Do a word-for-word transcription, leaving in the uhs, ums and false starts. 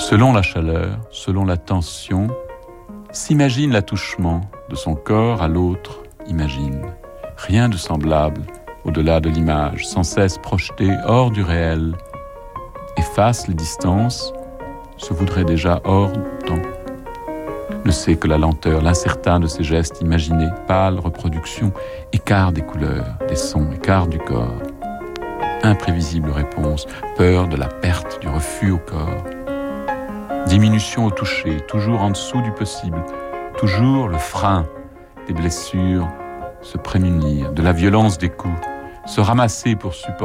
Selon la chaleur, selon la tension, s'imagine l'attouchement de son corps à l'autre, imagine. Rien de semblable, au-delà de l'image, sans cesse projeté hors du réel. Efface les distances, se voudrait déjà hors du temps. Ne sait que la lenteur, l'incertain de ses gestes imaginés, pâle reproduction, écart des couleurs, des sons, écart du corps. Imprévisible réponse, peur de la perte, du refus au corps. Diminution au toucher, toujours en dessous du possible, toujours le frein des blessures, se prémunir de la violence des coups, se ramasser pour supporter